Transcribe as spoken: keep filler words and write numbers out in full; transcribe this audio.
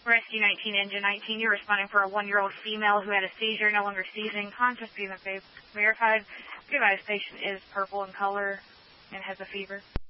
Rescue nineteen, Engine nineteen, you're responding for a one-year-old female who had a seizure, no longer seizing, conscious, being verified. Good advice, patient is purple in color and has a fever.